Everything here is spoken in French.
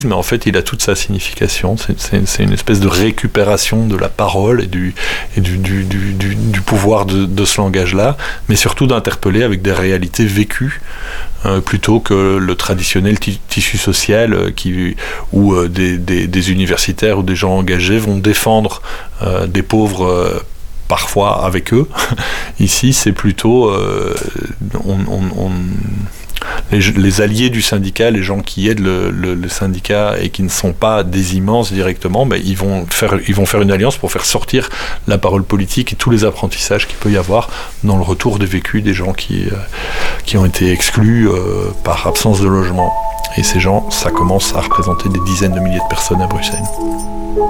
Mais en fait, il a toute sa signification. C'est une espèce de récupération de la parole et du pouvoir de ce langage-là, mais surtout d'interpeller avec des réalités vécues, plutôt que le traditionnel tissu social où des universitaires ou des gens engagés vont défendre des pauvres parfois avec eux. Ici, c'est plutôt les alliés du syndicat, les gens qui aident le syndicat et qui ne sont pas des immenses directement, ils vont faire une alliance pour faire sortir la parole politique et tous les apprentissages qu'il peut y avoir dans le retour des vécus des gens qui ont été exclus par absence de logement. Et ces gens, ça commence à représenter des dizaines de milliers de personnes à Bruxelles.